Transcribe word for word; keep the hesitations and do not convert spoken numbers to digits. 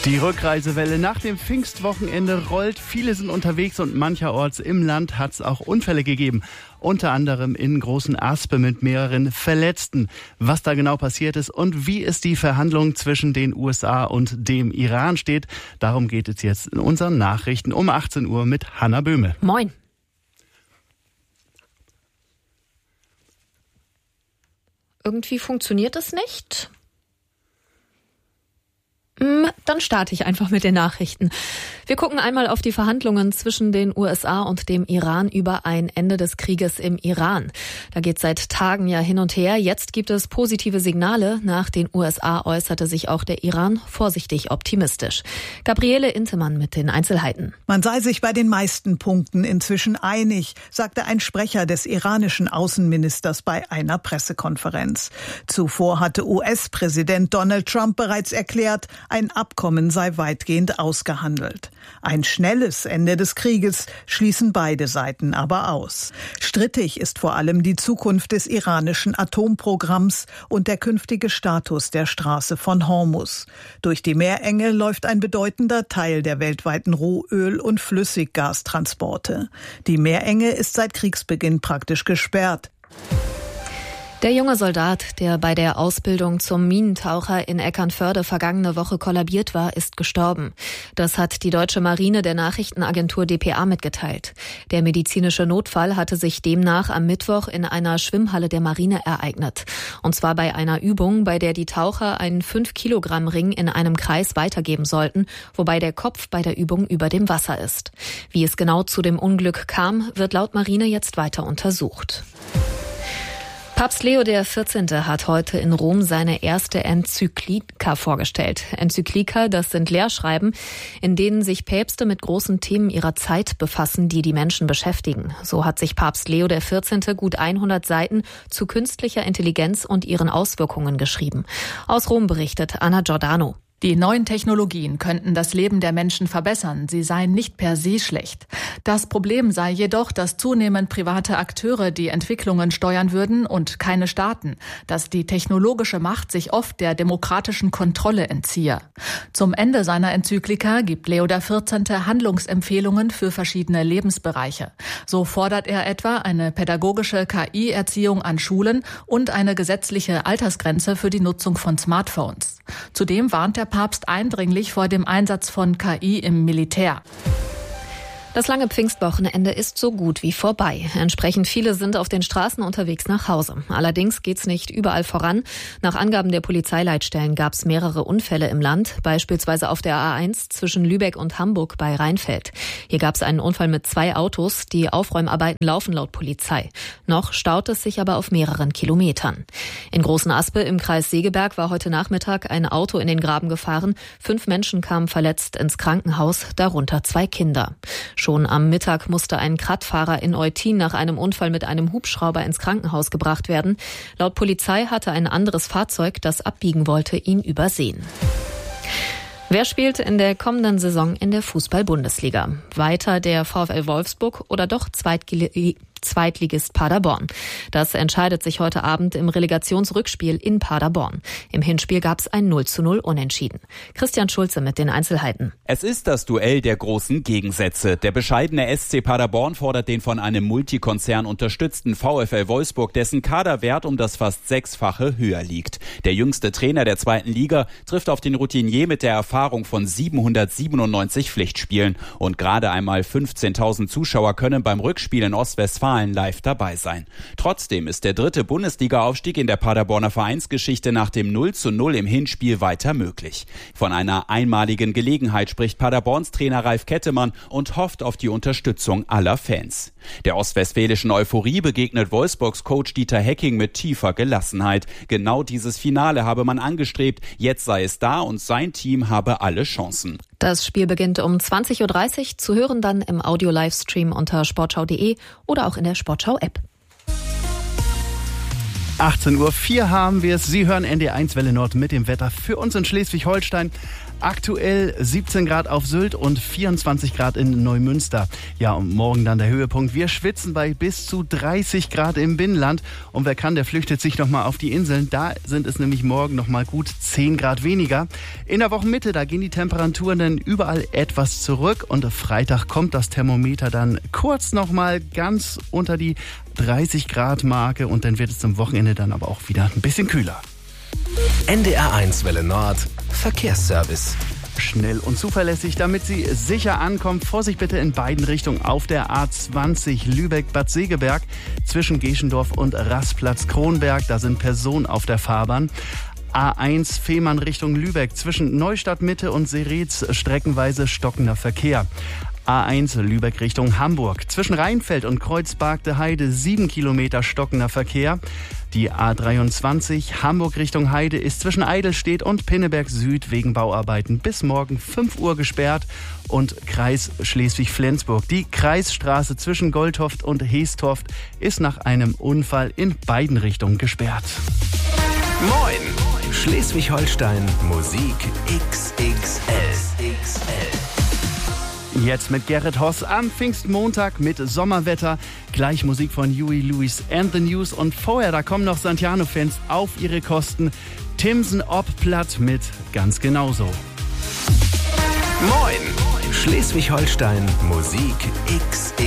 Die Rückreisewelle nach dem Pfingstwochenende rollt. Viele sind unterwegs und mancherorts im Land hat es auch Unfälle gegeben. Unter anderem in Großenaspe mit mehreren Verletzten. Was da genau passiert ist und wie es die Verhandlungen zwischen den U S A und dem Iran steht, darum geht es jetzt in unseren Nachrichten um achtzehn Uhr mit Hanna Böhme. Moin. Irgendwie funktioniert es nicht. Dann starte ich einfach mit den Nachrichten. Wir gucken einmal auf die Verhandlungen zwischen den U S A und dem Iran über ein Ende des Krieges im Iran. Da geht es seit Tagen ja hin und her. Jetzt gibt es positive Signale. Nach den U S A äußerte sich auch der Iran vorsichtig optimistisch. Gabriele Intemann mit den Einzelheiten. Man sei sich bei den meisten Punkten inzwischen einig, sagte ein Sprecher des iranischen Außenministers bei einer Pressekonferenz. Zuvor hatte U S-Präsident Donald Trump bereits erklärt, ein Abkommen sei weitgehend ausgehandelt. Ein schnelles Ende des Krieges schließen beide Seiten aber aus. Strittig ist vor allem die Zukunft des iranischen Atomprogramms und der künftige Status der Straße von Hormuz. Durch die Meerenge läuft ein bedeutender Teil der weltweiten Rohöl- und Flüssiggastransporte. Die Meerenge ist seit Kriegsbeginn praktisch gesperrt. Der junge Soldat, der bei der Ausbildung zum Minentaucher in Eckernförde vergangene Woche kollabiert war, ist gestorben. Das hat die deutsche Marine der Nachrichtenagentur D P A mitgeteilt. Der medizinische Notfall hatte sich demnach am Mittwoch in einer Schwimmhalle der Marine ereignet. Und zwar bei einer Übung, bei der die Taucher einen fünf Kilogramm Ring in einem Kreis weitergeben sollten, wobei der Kopf bei der Übung über dem Wasser ist. Wie es genau zu dem Unglück kam, wird laut Marine jetzt weiter untersucht. Papst Leo der vierzehnte hat heute in Rom seine erste Enzyklika vorgestellt. Enzyklika, das sind Lehrschreiben, in denen sich Päpste mit großen Themen ihrer Zeit befassen, die die Menschen beschäftigen. So hat sich Papst Leo der vierzehnte gut hundert Seiten zu künstlicher Intelligenz und ihren Auswirkungen geschrieben. Aus Rom berichtet Anna Giordano. Die neuen Technologien könnten das Leben der Menschen verbessern, sie seien nicht per se schlecht. Das Problem sei jedoch, dass zunehmend private Akteure die Entwicklungen steuern würden und keine Staaten, dass die technologische Macht sich oft der demokratischen Kontrolle entziehe. Zum Ende seiner Enzyklika gibt Leo der vierzehnte Handlungsempfehlungen für verschiedene Lebensbereiche. So fordert er etwa eine pädagogische K I-Erziehung an Schulen und eine gesetzliche Altersgrenze für die Nutzung von Smartphones. Zudem warnt der Papst eindringlich vor dem Einsatz von K I im Militär. Das lange Pfingstwochenende ist so gut wie vorbei. Entsprechend viele sind auf den Straßen unterwegs nach Hause. Allerdings geht's nicht überall voran. Nach Angaben der Polizeileitstellen gab es mehrere Unfälle im Land, beispielsweise auf der A eins zwischen Lübeck und Hamburg bei Rheinfeld. Hier gab es einen Unfall mit zwei Autos. Die Aufräumarbeiten laufen laut Polizei. Noch staut es sich aber auf mehreren Kilometern. In Großenaspe im Kreis Segeberg war heute Nachmittag ein Auto in den Graben gefahren. Fünf Menschen kamen verletzt ins Krankenhaus, darunter zwei Kinder. Schon am Mittag musste ein Krattfahrer in Eutin nach einem Unfall mit einem Hubschrauber ins Krankenhaus gebracht werden. Laut Polizei hatte ein anderes Fahrzeug, das abbiegen wollte, ihn übersehen. Wer spielt in der kommenden Saison in der Fußball-Bundesliga? Weiter der VfL Wolfsburg oder doch Zweitligist Zweitligist Paderborn. Das entscheidet sich heute Abend im Relegationsrückspiel in Paderborn. Im Hinspiel gab es ein null zu null Unentschieden. Christian Schulze mit den Einzelheiten. Es ist das Duell der großen Gegensätze. Der bescheidene S C Paderborn fordert den von einem Multikonzern unterstützten VfL Wolfsburg, dessen Kaderwert um das fast sechsfache höher liegt. Der jüngste Trainer der zweiten Liga trifft auf den Routinier mit der Erfahrung von siebenhundertsiebenundneunzig Pflichtspielen. Und gerade einmal fünfzehntausend Zuschauer können beim Rückspiel in Ostwestfalen live dabei sein. Trotzdem ist der dritte Bundesliga-Aufstieg in der Paderborner Vereinsgeschichte nach dem null zu null im Hinspiel weiter möglich. Von einer einmaligen Gelegenheit spricht Paderborns Trainer Ralf Kettemann und hofft auf die Unterstützung aller Fans. Der ostwestfälischen Euphorie begegnet Wolfsburgs Coach Dieter Hecking mit tiefer Gelassenheit. Genau dieses Finale habe man angestrebt, jetzt sei es da und sein Team habe alle Chancen. Das Spiel beginnt um zwanzig Uhr dreißig, zu hören dann im Audio-Livestream unter sportschau punkt de oder auch in der Sportschau-App. achtzehn Uhr vier haben wir es. Sie hören N D R eins Welle Nord mit dem Wetter für uns in Schleswig-Holstein. Aktuell siebzehn Grad auf Sylt und vierundzwanzig Grad in Neumünster. Ja, und morgen dann der Höhepunkt. Wir schwitzen bei bis zu dreißig Grad im Binnenland. Und wer kann, der flüchtet sich nochmal auf die Inseln. Da sind es nämlich morgen nochmal gut zehn Grad weniger. In der Wochenmitte, da gehen die Temperaturen dann überall etwas zurück. Und Freitag kommt das Thermometer dann kurz nochmal ganz unter die dreißig Grad Marke. Und dann wird es zum Wochenende dann aber auch wieder ein bisschen kühler. N D R eins Welle Nord Verkehrsservice. Schnell und zuverlässig, damit Sie sicher ankommen. Vorsicht bitte in beiden Richtungen auf der A zwanzig Lübeck-Bad Segeberg zwischen Geschendorf und Rastplatz-Kronberg. Da sind Personen auf der Fahrbahn. A eins Fehmarn Richtung Lübeck zwischen Neustadt Mitte und Seretz streckenweise stockender Verkehr. A eins Lübeck Richtung Hamburg. Zwischen Rheinfeld und Kreuzbargte Heide sieben Kilometer stockender Verkehr. Die A dreiundzwanzig Hamburg Richtung Heide ist zwischen Eidelstedt und Pinneberg Süd wegen Bauarbeiten bis morgen fünf Uhr gesperrt. Und Kreis Schleswig-Flensburg. Die Kreisstraße zwischen Goldhoft und Heestorft ist nach einem Unfall in beiden Richtungen gesperrt. Moin! Schleswig-Holstein Musik X X L. Jetzt mit Gerrit Hoss am Pfingstmontag mit Sommerwetter. Gleich Musik von Huey Lewis and the News. Und vorher, da kommen noch Santiano-Fans auf ihre Kosten. Timson Ob Platt mit ganz genauso. Moin! Schleswig-Holstein Musik X X L.